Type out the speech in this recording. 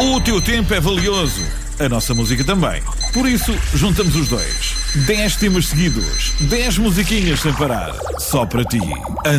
O teu tempo é valioso, a nossa música também. Por isso, juntamos os dois. 10 temas seguidos, 10 musiquinhas sem parar. Só para ti.